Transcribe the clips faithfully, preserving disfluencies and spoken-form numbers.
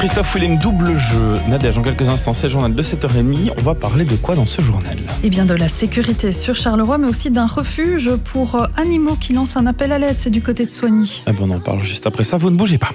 Christophe Willem, double jeu. Nadège, en quelques instants, c'est le journal de sept heures trente. On va parler de quoi dans ce journal ? Eh bien, de la sécurité sur Charleroi, mais aussi d'un refuge pour animaux qui lance un appel à l'aide. C'est du côté de Soigny. Ah bon, on en parle juste après ça. Vous ne bougez pas.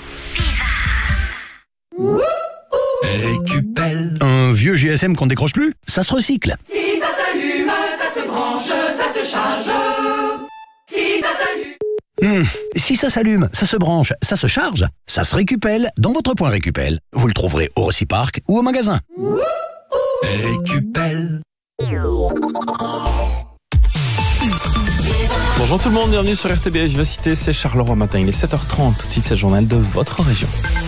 Récupelle. Un vieux G S M qu'on ne décroche plus, ça se recycle. Si ça s'allume, ça se branche, ça se charge. Si ça s'allume. Hmm. Si ça s'allume, ça se branche, ça se charge, ça se récupelle dans votre point Récupelle. Vous le trouverez au Reciparc ou au magasin. Récupelle. Bonjour tout le monde, bienvenue sur R T B S Vivacité, c'est Charleroi Matin, il est sept heures trente, tout de suite c'est le journal de votre région.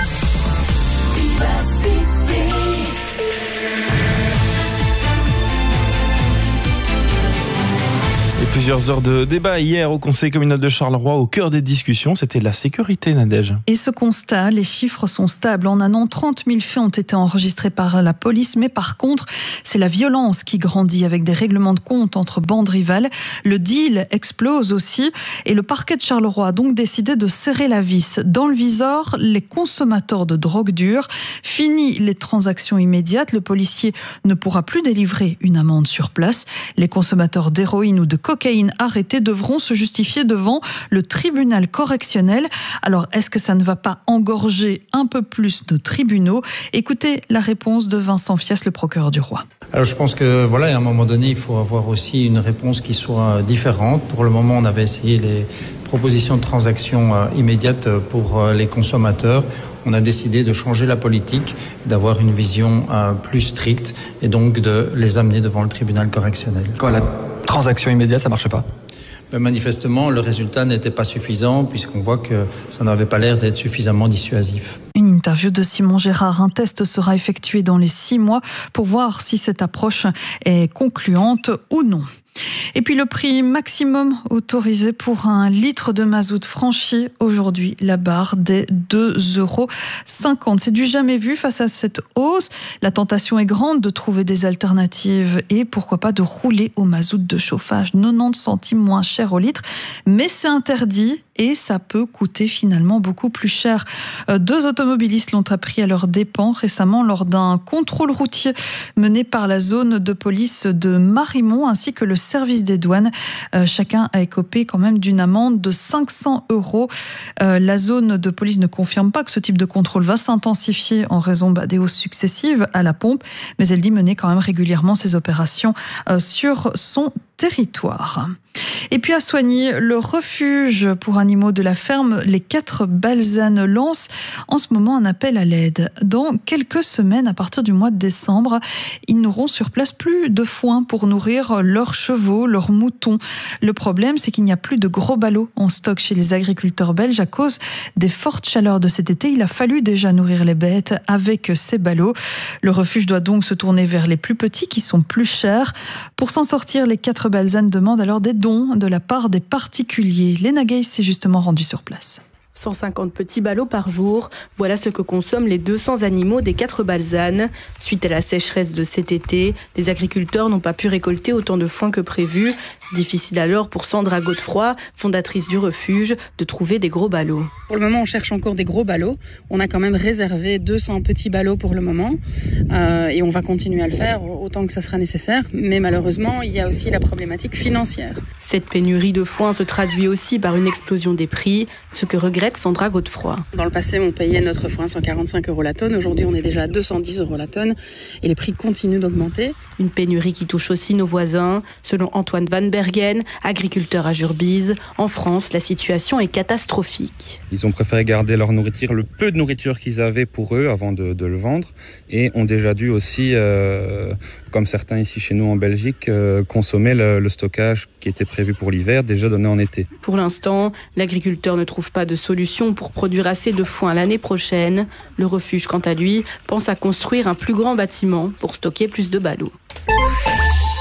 Plusieurs heures de débat hier au Conseil communal de Charleroi. Au cœur des discussions, c'était la sécurité, Nadège. Et ce constat, les chiffres sont stables. En un an, trente mille faits ont été enregistrés par la police. Mais par contre, c'est la violence qui grandit avec des règlements de compte entre bandes rivales. Le deal explose aussi. Et le parquet de Charleroi a donc décidé de serrer la vis. Dans le viseur, les consommateurs de drogue dure. Fini les transactions immédiates. Le policier ne pourra plus délivrer une amende sur place. Les consommateurs d'héroïne ou de cocaïne arrêtés devront se justifier devant le tribunal correctionnel. Alors, est-ce que ça ne va pas engorger un peu plus de tribunaux ? Écoutez la réponse de Vincent Fias, le procureur du Roi. Alors, je pense que, voilà, à un moment donné, il faut avoir aussi une réponse qui soit différente. Pour le moment, on avait essayé les propositions de transactions euh, immédiates pour euh, les consommateurs. On a décidé de changer la politique, d'avoir une vision euh, plus stricte et donc de les amener devant le tribunal correctionnel. Quand la transaction immédiate, ça marche pas ? Ben, manifestement, le résultat n'était pas suffisant puisqu'on voit que ça n'avait pas l'air d'être suffisamment dissuasif. Une interview de Simon Gérard. Un test sera effectué dans les six mois pour voir si cette approche est concluante ou non. Et puis le prix maximum autorisé pour un litre de mazout franchit aujourd'hui la barre des deux euros cinquante. C'est du jamais vu face à cette hausse. La tentation est grande de trouver des alternatives et pourquoi pas de rouler au mazout de chauffage quatre-vingt-dix centimes moins cher au litre. Mais c'est interdit et ça peut coûter finalement beaucoup plus cher. Deux automobilistes l'ont appris à leurs dépens récemment lors d'un contrôle routier mené par la zone de police de Marimont ainsi que le service des douanes. Euh, chacun a écopé quand même d'une amende de cinq cents euros. Euh, la zone de police ne confirme pas que ce type de contrôle va s'intensifier en raison bah, des hausses successives à la pompe, mais elle dit mener quand même régulièrement ses opérations euh, sur son territoire. Et puis à Soigny, le refuge pour animaux de la ferme Les Quatre Balsanes lance en ce moment un appel à l'aide. Dans quelques semaines, à partir du mois de décembre, ils n'auront sur place plus de foin pour nourrir leurs chevaux, leurs moutons. Le problème, c'est qu'il n'y a plus de gros ballots en stock chez les agriculteurs belges à cause des fortes chaleurs de cet été. Il a fallu déjà nourrir les bêtes avec ces ballots. Le refuge doit donc se tourner vers les plus petits qui sont plus chers. Pour s'en sortir, les Quatre Balsanes demandent alors des dons de la part des particuliers. Léna Gay s'est justement rendue sur place. cent cinquante petits ballots par jour, voilà ce que consomment les deux cents animaux des Quatre Balsanes. Suite à la sécheresse de cet été, les agriculteurs n'ont pas pu récolter autant de foin que prévu. Difficile alors pour Sandra Godefroy, fondatrice du refuge, de trouver des gros ballots. Pour le moment, on cherche encore des gros ballots. On a quand même réservé deux cents petits ballots pour le moment euh, et on va continuer à le faire autant que ça sera nécessaire. Mais malheureusement, il y a aussi la problématique financière. Cette pénurie de foin se traduit aussi par une explosion des prix, ce que regrette Sandra Godefroy. Dans le passé, on payait notre foin cent quarante-cinq euros la tonne. Aujourd'hui, on est déjà à deux cent dix euros la tonne et les prix continuent d'augmenter. Une pénurie qui touche aussi nos voisins. Selon Antoine Van Bergen, agriculteur à Jurbise, en France, la situation est catastrophique. Ils ont préféré garder leur nourriture, le peu de nourriture qu'ils avaient pour eux avant de, de le vendre, et ont déjà dû aussi, euh, comme certains ici chez nous en Belgique, euh, consommer le, le stockage qui était prévu pour l'hiver, déjà donné en été. Pour l'instant, l'agriculteur ne trouve pas de solution pour produire assez de foin l'année prochaine. Le refuge, quant à lui, pense à construire un plus grand bâtiment pour stocker plus de ballots.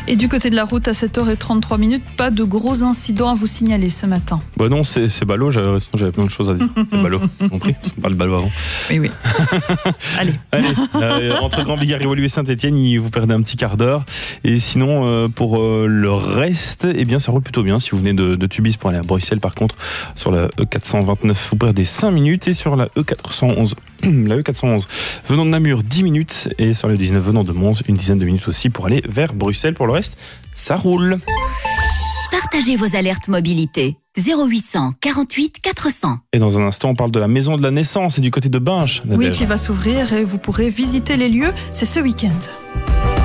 Et du côté de la route, à sept heures trente-trois minutes, pas de gros incidents à vous signaler ce matin. Bah non, c'est, c'est ballot, j'avais, sinon j'avais plein de choses à dire. C'est ballot, compris, parce qu'on parle de ballot avant. Oui, oui. Allez. Allez, euh, entre Grand Bigard et Woluwe et Saint-Etienne, vous perdez un petit quart d'heure. Et sinon, euh, pour euh, le reste, eh bien, ça roule plutôt bien. Si vous venez de, de Tubis pour aller à Bruxelles, par contre, sur la E quatre cent vingt-neuf, vous perdez cinq minutes. Et sur la E quatre cent onze, la E quatre cent onze, venant de Namur, dix minutes. Et sur la E dix-neuf, venant de Mons, une dizaine de minutes aussi pour aller vers Bruxelles. Pour le reste, ça roule. Partagez vos alertes mobilité. zéro huit cent quarante-huit quatre cents. Et dans un instant, on parle de la maison de la naissance et du côté de Binche. Oui, qui va s'ouvrir et vous pourrez visiter les lieux. C'est ce week-end.